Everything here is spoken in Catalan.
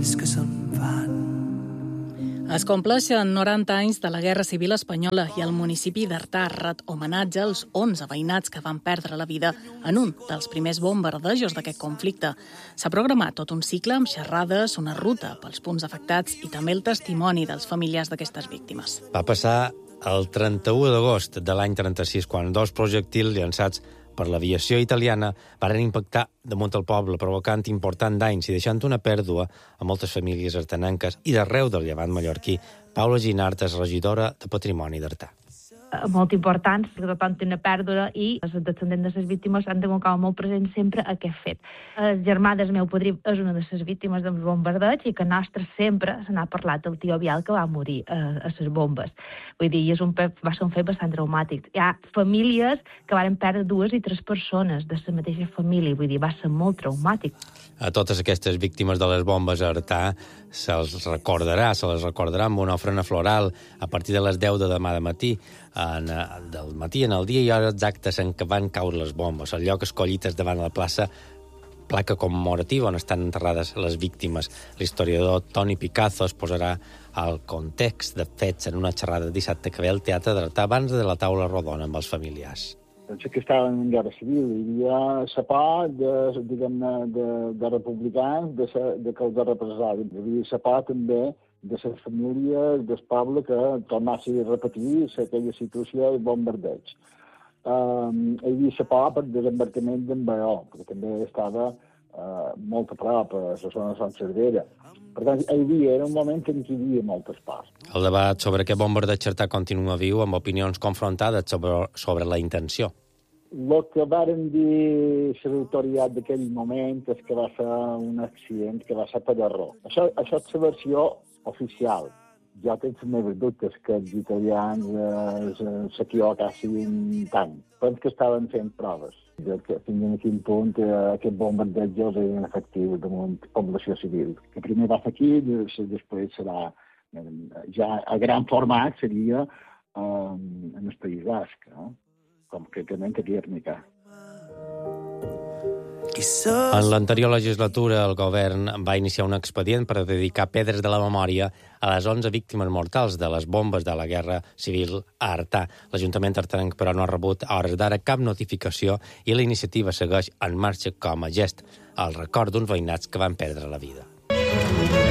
és que se'n van. Es compleixen 90 anys de la Guerra Civil Espanyola i el municipi d'Artà ret homenatge als 11 veïnats que van perdre la vida en un dels primers bombardejos d'aquest conflicte. S'ha programat tot un cicle amb xerrades, una ruta pels punts afectats i també el testimoni dels familiars d'aquestes víctimes. Va passar el 31 d'agost de l'any 36, quan 2 projectils llançats per l'aviació italiana varen impactar damunt el poble, provocant important danys i deixant una pèrdua a moltes famílies artanenques i d'arreu del llevant mallorquí. Paula Ginart és regidora de Patrimoni d'Artà. Molt importants, perquè tothom té una pèrdua i els descendents de les víctimes han de tenir molt present sempre aquest fet. El germà del meu padrí és una de les víctimes del bombardeig i que nostre sempre se n'ha parlat del tio Biel que va morir a les bombes. Vull dir, va ser un fet bastant traumàtic. Hi ha famílies que van perdre 2 i 3 persones de la mateixa família, vull dir, va ser molt traumàtic. A totes aquestes víctimes de les bombes a Artà se les recordarà amb una ofrena floral a partir de les 10 de demà de matí, del matí en el dia i hores exactes en què van caure les bombes. El lloc escollit és davant de la placa commemorativa on estan enterrades les víctimes. L'historiador Toni Picazo es posarà al context de fets en una xerrada dissabte que ve al Teatre d'Artà abans de la taula rodona amb els familiars. Penso que estaven en guerra civil. Hi havia la por de republicans de que els repressalien. Hi havia la por també de les famílies del poble que tornassin a repetir aquella situació de bombardeig. Hi havia la por per desembarcament d'en Baó, perquè també estava molt a prop, a la zona de Sant Cervera. Per tant, era un moment en què hi havia moltes pors. El debat sobre aquest bombardeig a Artà continua viu, amb opinions confrontades sobre la intenció. El que varen dir l'autoritat d'aquell moment és que va ser un accident, que va ser per error. Això és la versió oficial. Jo tinc els meus dubtes que els italians s'equivocassin tant. Penso que estaven fent proves. Que fins a quin punt aquest bombardeig eren efectius damunt població civil. Que primer va fer aquí, després serà ja a gran format, seria en el País Basc, concretament a Guernica. En l'anterior legislatura, el govern va iniciar un expedient per dedicar pedres de la memòria a les 11 víctimes mortals de les bombes de la Guerra Civil a Artà. L'Ajuntament artanenc, però, no ha rebut a hores d'ara cap notificació i la iniciativa segueix en marxa com a gest al record d'uns veïnats que van perdre la vida.